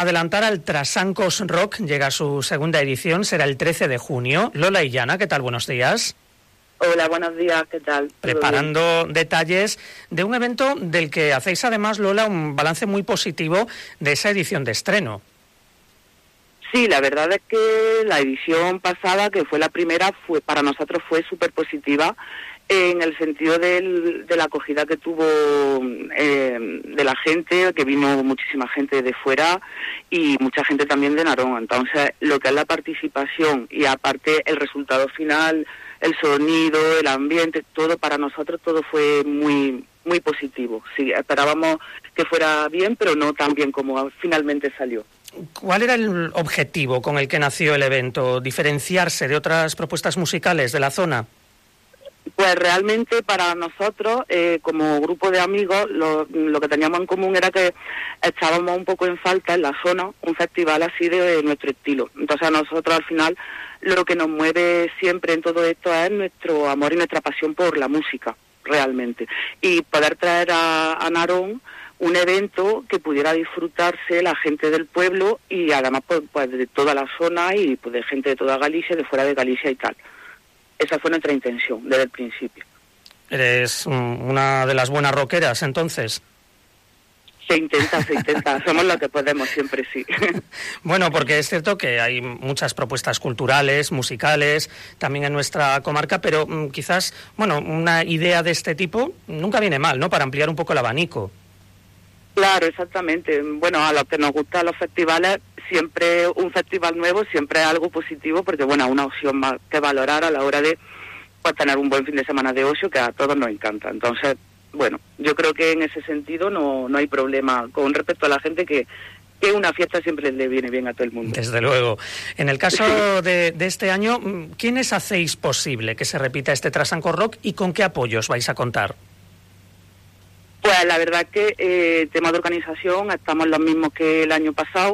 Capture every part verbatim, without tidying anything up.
Adelantar al Trasancos Rock, llega a su segunda edición, será el trece de junio. Lola Illana, ¿qué tal? Buenos días. Hola, buenos días, ¿qué tal? Preparando detalles de un evento del que hacéis además, Lola, un balance muy positivo de esa edición de estreno. Sí, la verdad es que la edición pasada, que fue la primera, fue para nosotros fue súper positiva en el sentido del, de la acogida que tuvo eh, de la gente, que vino muchísima gente de fuera y mucha gente también de Narón. Entonces, lo que es la participación y aparte el resultado final, el sonido, el ambiente, todo para nosotros todo fue muy muy positivo. Sí, esperábamos que fuera bien, pero no tan bien como finalmente salió. ¿Cuál era el objetivo con el que nació el evento? ¿Diferenciarse de otras propuestas musicales de la zona? Pues realmente para nosotros, eh, como grupo de amigos, lo, lo que teníamos en común era que estábamos un poco en falta en la zona, un festival así de, de nuestro estilo. Entonces a nosotros al final lo que nos mueve siempre en todo esto es nuestro amor y nuestra pasión por la música, realmente. Y poder traer a, a Narón un evento que pudiera disfrutarse la gente del pueblo y además pues, pues de toda la zona y pues, de gente de toda Galicia, de fuera de Galicia y tal. Esa fue nuestra intención desde el principio. ¿Eres una de las buenas rockeras, entonces? Se intenta, se intenta. Somos lo que podemos, siempre sí. Bueno, porque es cierto que hay muchas propuestas culturales, musicales, también en nuestra comarca, pero mm, quizás, bueno, una idea de este tipo nunca viene mal, ¿no?, para ampliar un poco el abanico. Claro, exactamente. Bueno, a los que nos gustan los festivales, siempre un festival nuevo siempre es algo positivo porque, bueno, es una opción más que valorar a la hora de pues, tener un buen fin de semana de ocio que a todos nos encanta. Entonces, bueno, yo creo que en ese sentido no, no hay problema con respecto a la gente que, que una fiesta siempre le viene bien a todo el mundo. Desde luego. En el caso de, de este año, ¿quiénes hacéis posible que se repita este Trasancos Rock y con qué apoyos vais a contar? Pues la verdad que eh, tema de organización estamos los mismos que el año pasado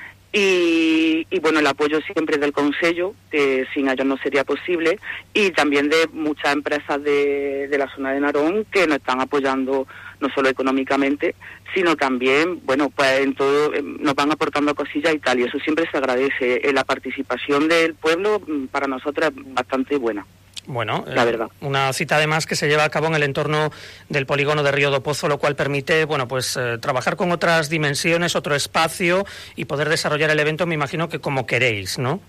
y, y bueno, el apoyo siempre del Concello, que sin ellos no sería posible, y también de muchas empresas de, de la zona de Narón que nos están apoyando no solo económicamente, sino también, bueno, pues en todo eh, nos van aportando cosillas y tal, y eso siempre se agradece. Eh, la participación del pueblo para nosotros es bastante buena. Bueno, la verdad. Eh, una cita además que se lleva a cabo en el entorno del polígono de Río do Pozo, lo cual permite, bueno, pues eh, trabajar con otras dimensiones, otro espacio y poder desarrollar el evento, me imagino que como queréis, ¿no?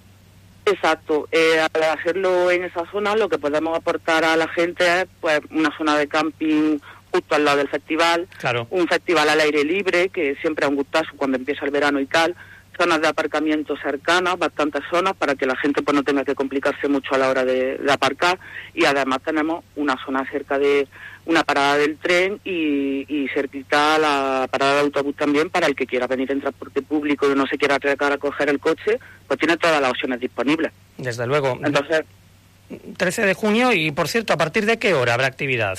Exacto. Eh, al hacerlo en esa zona, lo que podemos aportar a la gente es, pues, una zona de camping justo al lado del festival, claro. Un festival al aire libre, que siempre es un gustazo cuando empieza el verano y tal, zonas de aparcamiento cercanas, bastantes zonas, para que la gente pues no tenga que complicarse mucho a la hora de, de aparcar, y además tenemos una zona cerca de una parada del tren y, y cerquita la parada de autobús también, para el que quiera venir en transporte público y no se quiera atracar a coger el coche, pues tiene todas las opciones disponibles. Desde luego. Entonces, trece de junio, y por cierto, ¿a partir de qué hora habrá actividad?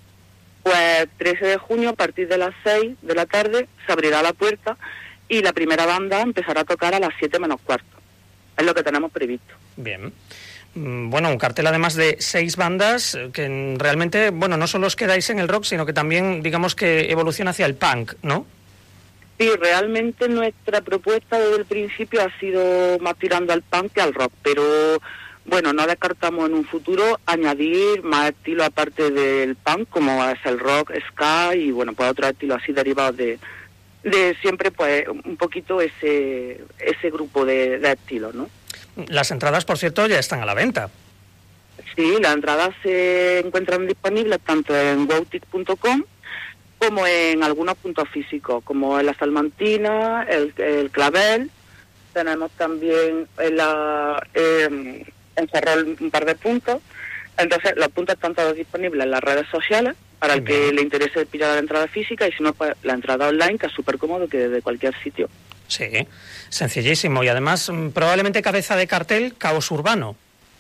Pues trece de junio, a partir de las seis de la tarde, se abrirá la puerta y la primera banda empezará a tocar a las siete menos cuarto. Es lo que tenemos previsto. Bien. Bueno, un cartel además de seis bandas que realmente, bueno, no solo os quedáis en el rock, sino que también, digamos que evoluciona hacia el punk, ¿no? Sí, realmente nuestra propuesta desde el principio ha sido más tirando al punk que al rock, pero bueno, no descartamos en un futuro añadir más estilos aparte del punk, como es el rock, ska y bueno, pues otros estilos así derivados de... de siempre pues un poquito ese ese grupo de, de estilos, ¿no? Las entradas, por cierto, ya están a la venta. Sí, las entradas se encuentran disponibles tanto en wowtic punto com como en algunos puntos físicos, como en la Salmantina, el, el Clavel. Tenemos también en la eh, en Ferrol un par de puntos. Entonces, los puntos están todos disponibles en las redes sociales para el que le interese pillar la entrada física, y si no, pues la entrada online, que es súper cómodo, que desde cualquier sitio. Sí, sencillísimo. Y además, probablemente cabeza de cartel, Caos Urbano.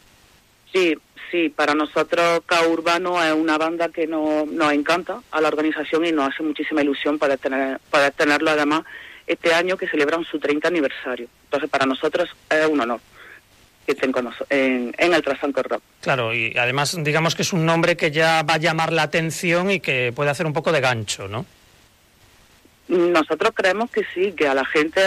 Sí, sí, para nosotros Caos Urbano es una banda que nos, nos encanta a la organización y nos hace muchísima ilusión poder, tener, poder tenerlo además este año, que celebran su treinta aniversario. Entonces, para nosotros es un honor que estén con nosotros en, en el Trasancos Rock. Claro, y además digamos que es un nombre que ya va a llamar la atención y que puede hacer un poco de gancho, ¿no? Nosotros creemos que sí, que a la gente